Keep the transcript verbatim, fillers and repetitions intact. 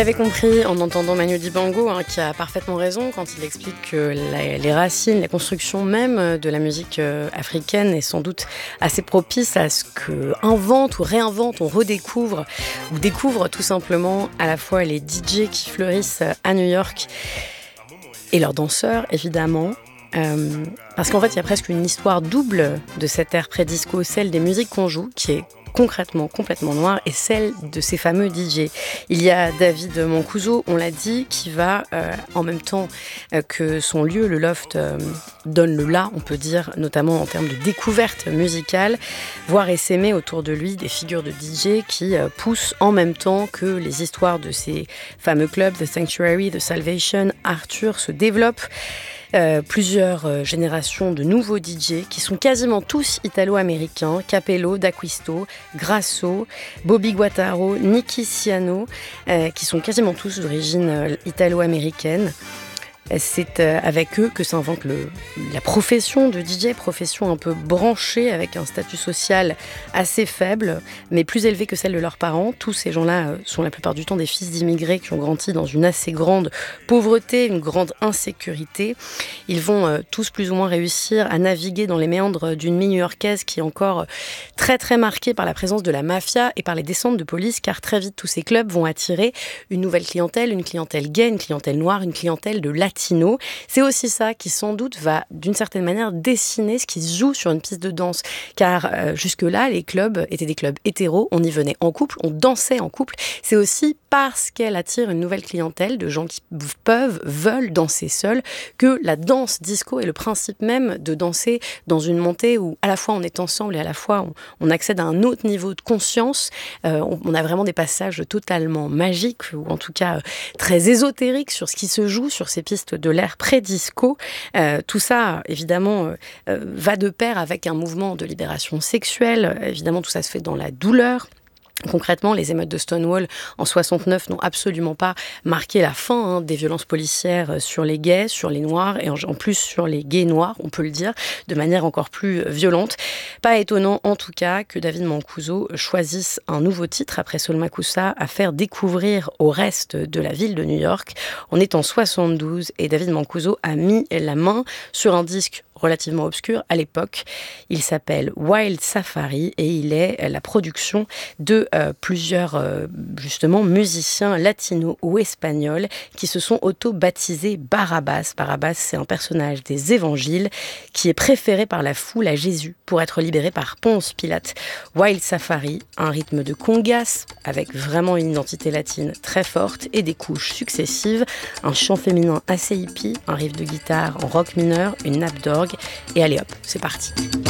Vous avez compris en entendant Manu Dibango, hein, qui a parfaitement raison quand il explique que la, les racines, la construction même de la musique euh, africaine est sans doute assez propice à ce que invente ou réinvente, on redécouvre ou découvre tout simplement à la fois les D J qui fleurissent à New York et leurs danseurs évidemment. Euh, parce qu'en fait il y a presque une histoire double de cette ère pré-disco, celle des musiques qu'on joue qui est concrètement complètement noire et celle de ces fameux D J. Il y a David Mancuso, on l'a dit, qui va euh, en même temps euh, que son lieu, le Loft, euh, donne le là, on peut dire, notamment en termes de découverte musicale, voir essaimer autour de lui des figures de D J qui euh, poussent en même temps que les histoires de ces fameux clubs, The Sanctuary, The Salvation, Arthur se développent. Euh, plusieurs euh, générations de nouveaux D J qui sont quasiment tous italo-américains, Capello, D'Acquisto, Grasso, Bobby Guattaro, Nicky Siano, euh, qui sont quasiment tous d'origine euh, italo-américaine. C'est avec eux que s'invente le, la profession de D J, profession un peu branchée avec un statut social assez faible, mais plus élevé que celle de leurs parents. Tous ces gens-là sont la plupart du temps des fils d'immigrés qui ont grandi dans une assez grande pauvreté, une grande insécurité. Ils vont euh, tous plus ou moins réussir à naviguer dans les méandres d'une vie new-yorkaise qui est encore très très marquée par la présence de la mafia et par les descentes de police, car très vite tous ces clubs vont attirer une nouvelle clientèle, une clientèle gay, une clientèle noire, une clientèle de latino. C'est aussi ça qui sans doute va d'une certaine manière dessiner ce qui se joue sur une piste de danse, car euh, jusque-là les clubs étaient des clubs hétéros, on y venait en couple, on dansait en couple. C'est aussi parce qu'elle attire une nouvelle clientèle de gens qui peuvent, veulent danser seuls, que la danse disco est le principe même de danser dans une montée où à la fois on est ensemble et à la fois on, on accède à un autre niveau de conscience. Euh, on, on a vraiment des passages totalement magiques ou en tout cas euh, très ésotériques sur ce qui se joue sur ces pistes de l'ère pré-disco. Euh, tout ça, évidemment, euh, va de pair avec un mouvement de libération sexuelle. Évidemment, tout ça se fait dans la douleur. Concrètement, les émeutes de Stonewall en soixante-neuf n'ont absolument pas marqué la fin hein, des violences policières sur les gays, sur les noirs et en, en plus sur les gays noirs, on peut le dire, de manière encore plus violente. Pas étonnant en tout cas que David Mancuso choisisse un nouveau titre après Soul Makusa à faire découvrir au reste de la ville de New York. On est en soixante-douze et David Mancuso a mis la main sur un disque relativement obscur à l'époque. Il s'appelle Wild Safari et il est la production de euh, plusieurs euh, justement musiciens latinos ou espagnols qui se sont auto-baptisés Barabbas. Barabbas, c'est un personnage des évangiles qui est préféré par la foule à Jésus pour être libéré par Ponce Pilate. Wild Safari, un rythme de congas avec vraiment une identité latine très forte et des couches successives, un chant féminin assez hippie, un riff de guitare en rock mineur, une nappe d'orgue. Et allez hop, c'est parti.